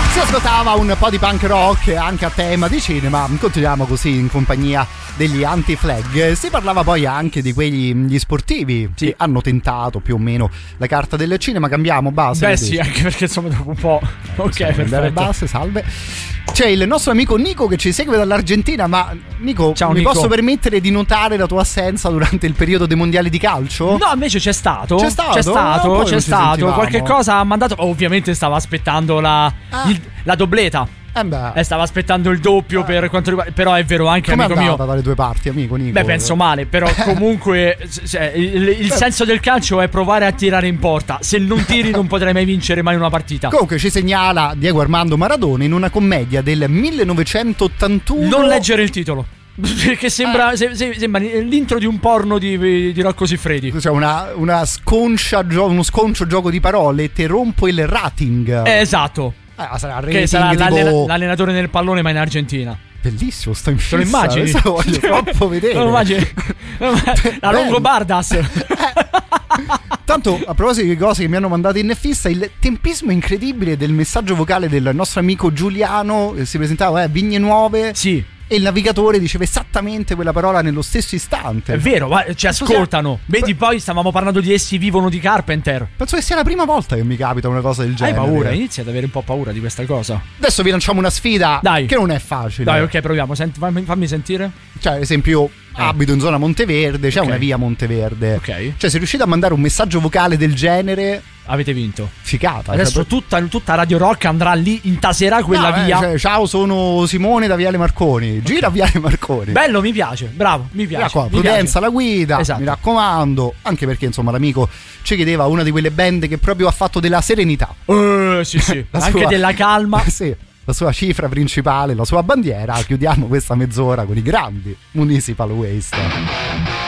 Si ascoltava un po' di punk rock anche a tema di cinema. Continuiamo così in compagnia degli Anti-Flag. Si parlava poi anche di quegli sportivi che hanno tentato più o meno la carta del cinema. Cambiamo base? Beh sì, anche perché insomma dopo un po'. Ok, andare base, salve. C'è il nostro amico Nico che ci segue dall'Argentina. Ma Nico, ciao, mi Nico. posso permettere di notare la tua assenza durante il periodo dei mondiali di calcio? No, invece c'è stato. C'è stato. Qualche cosa ha mandato. Ovviamente stava aspettando la dobleta. Stava aspettando il doppio per quanto riguarda. Però è vero anche, come amico mio, dalle due parti, amico Nico? Beh, penso male. Però comunque il senso del calcio è provare a tirare in porta. Se non tiri non potrai mai vincere mai una partita. Comunque ci segnala Diego Armando Maradona in una commedia del 1981. Non leggere il titolo, perché sembra l'intro di un porno di Rocco Siffredi. Cioè uno sconcio gioco di parole. Te rompo il rating. Esatto. Sarà che sarà l'allenatore nel pallone, ma in Argentina. Bellissimo, sto in fissa. Te lo immagini? Lo voglio troppo vedere. Lo immagini? La Longo Bardas. Tanto, a proposito di cose che mi hanno mandato in fissa, il tempismo incredibile del messaggio vocale del nostro amico Giuliano. Si presentava Vigne Nuove. Sì. E il navigatore diceva esattamente quella parola nello stesso istante. È vero, ma ci ascoltano. Vedi, poi stavamo parlando di Essi vivono di Carpenter. Penso che sia la prima volta che mi capita una cosa del genere. Hai paura? Inizi ad avere un po' paura di questa cosa. Adesso vi lanciamo una sfida. Dai. Che non è facile. Dai, ok, proviamo. Fammi sentire. Cioè, ad esempio, abito in zona Monteverde, c'è una via Monteverde. Ok. Cioè, se riuscite a mandare un messaggio vocale del genere, avete vinto. Ficata. Adesso tutta Radio Rock andrà lì, intaserà quella via. Cioè, ciao, sono Simone da Viale Marconi. Gira Viale Marconi. Bello, mi piace. Bravo, mi piace. Qua, prudenza alla guida. Esatto. Mi raccomando. Anche perché, insomma, l'amico ci chiedeva una di quelle band che proprio ha fatto della serenità. Sì. Anche della calma. Sì. La sua cifra principale, la sua bandiera. Chiudiamo questa mezz'ora con i grandi Municipal Waste.